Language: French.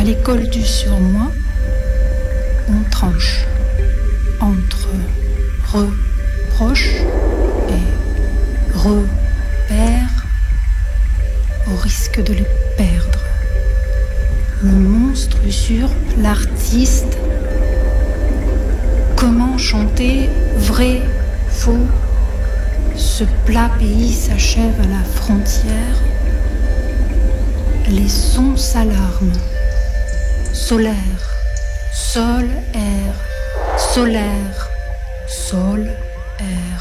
À l'école du surmoi, on tranche entre reproche et repère au risque de les perdre. Le monstre usurpe l'artiste. Comment chanter vrai, faux? Ce plat pays s'achève à la frontière. Les sons s'alarment. Solaire, sol, air, solaire, sol, air.